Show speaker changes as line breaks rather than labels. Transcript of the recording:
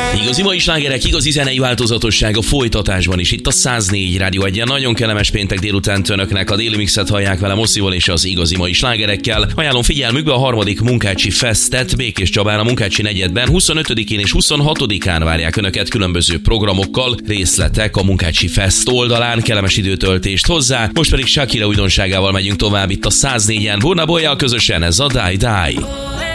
Igazi mai slágerek, igazi zenei változatosság a folytatásban is. Itt a 104 Rádió Egyen. Nagyon kellemes péntek délután önöknek. A déli mixet hallják vele Mosszival és az igazi mai slágerekkel. Ajánlom figyelmükbe a harmadik Munkácsi Festet Békés Csabán, a Munkácsi negyedben 25-én és 26-án várják önöket különböző programokkal. Részletek a Munkácsi Fest oldalán. Kellemes időtöltést hozzá. Most pedig Shakira újdonságával megyünk tovább itt a 104-en. Burna Boyjal közösen ez a Die Die.